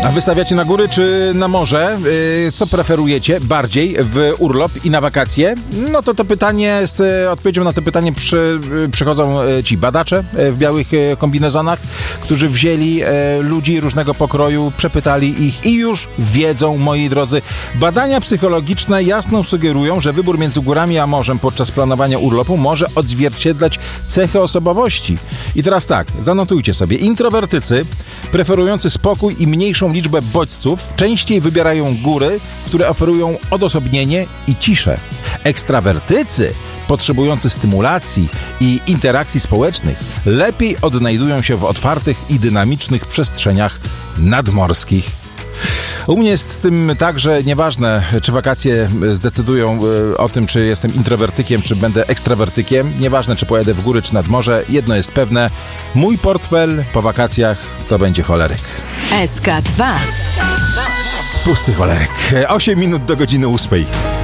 A wystawiacie na góry czy na morze? Co preferujecie bardziej w urlop i na wakacje? No to pytanie, z odpowiedzią na to pytanie przychodzą ci badacze w białych kombinezonach, którzy wzięli ludzi różnego pokroju, przepytali ich i już wiedzą, moi drodzy. Badania psychologiczne jasno sugerują, że wybór między górami a morzem podczas planowania urlopu może odzwierciedlać cechy osobowości. I teraz tak, zanotujcie sobie. Introwertycy preferujący spokój i mniejszą liczbę bodźców częściej wybierają góry, które oferują odosobnienie i ciszę. Ekstrawertycy potrzebujący stymulacji i interakcji społecznych lepiej odnajdują się w otwartych i dynamicznych przestrzeniach nadmorskich. U mnie jest z tym tak, że nieważne, czy wakacje zdecydują o tym, czy jestem introwertykiem, czy będę ekstrawertykiem. Nieważne, czy pojadę w góry, czy nad morze. Jedno jest pewne. Mój portfel po wakacjach to będzie choleryk. SK2. Pusty choleryk. 8 minut do godziny 8.